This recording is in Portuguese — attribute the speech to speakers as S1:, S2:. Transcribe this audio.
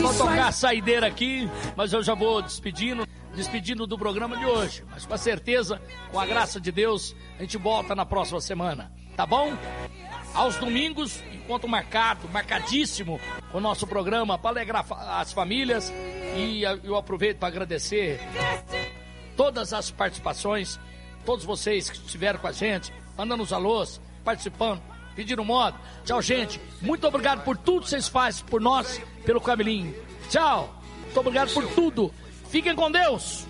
S1: Vou tocar a saideira aqui, mas eu já vou despedindo do programa de hoje. Mas com certeza, com a graça de Deus, a gente volta na próxima semana, tá bom? Aos domingos, encontro marcadíssimo com o nosso programa para alegrar as famílias. E eu aproveito para agradecer todas as participações, todos vocês que estiveram com a gente, mandando os alôs, participando, pedindo moda. Tchau, gente. Muito obrigado por tudo que vocês fazem por nós, pelo Cabelinho. Tchau. Muito obrigado por tudo. Fiquem com Deus.